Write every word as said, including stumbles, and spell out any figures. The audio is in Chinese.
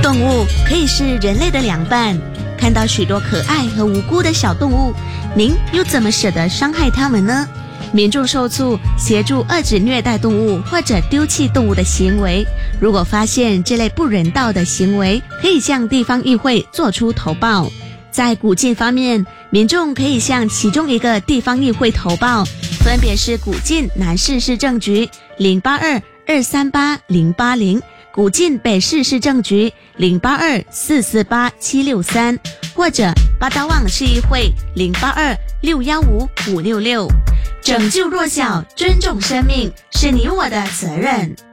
动物可以是人类的良伴，看到许多可爱和无辜的小动物，您又怎么舍得伤害它们呢？民众受促协助遏制虐待动物或者丢弃动物的行为，如果发现这类不人道的行为，可以向地方议会做出投报。在古晋方面，民众可以向其中一个地方议会投报，分别是古晋南市市政局零八二二三八零八零、古晋北市市政局零八二四四八七六三，或者八达旺市议会零八二六一五五六六。拯救弱小，尊重生命，是你我的责任。